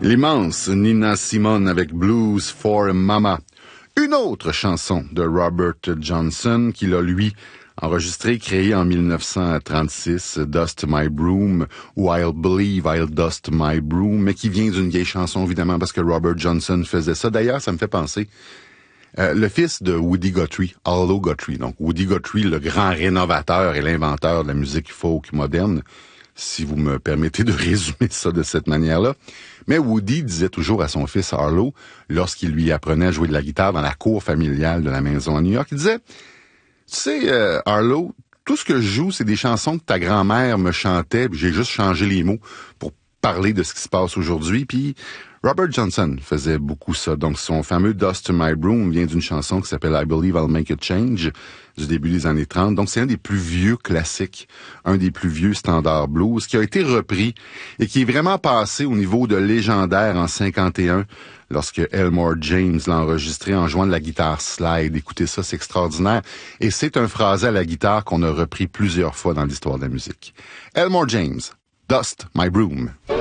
L'immense Nina Simone avec Blues for Mama. Une autre chanson de Robert Johnson qu'il a, lui, enregistrée, créée en 1936, Dust My Broom, ou I'll Believe I'll Dust My Broom, mais qui vient d'une vieille chanson, évidemment, parce que Robert Johnson faisait ça. D'ailleurs, ça me fait penser, le fils de Woody Guthrie, Arlo Guthrie, donc Woody Guthrie, le grand rénovateur et l'inventeur de la musique folk moderne, si vous me permettez de résumer ça de cette manière-là. Mais Woody disait toujours à son fils Arlo, lorsqu'il lui apprenait à jouer de la guitare dans la cour familiale de la maison à New York, il disait, tu sais, Arlo, tout ce que je joue, c'est des chansons que ta grand-mère me chantait, puis j'ai juste changé les mots pour parler de ce qui se passe aujourd'hui. Puis Robert Johnson faisait beaucoup ça. Donc son fameux Dust My Broom vient d'une chanson qui s'appelle I Believe I'll Make a Change du début des années 30. Donc c'est un des plus vieux classiques, un des plus vieux standards blues qui a été repris et qui est vraiment passé au niveau de légendaire en 51 lorsque Elmore James l'a enregistré en jouant de la guitare slide. Écoutez ça, c'est extraordinaire. Et c'est un phrasé à la guitare qu'on a repris plusieurs fois dans l'histoire de la musique. Elmore James, Dust My Broom.